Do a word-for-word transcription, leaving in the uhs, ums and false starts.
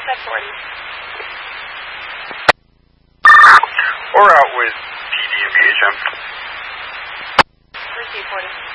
at forty. Or out with P D and B H M. Receive forty.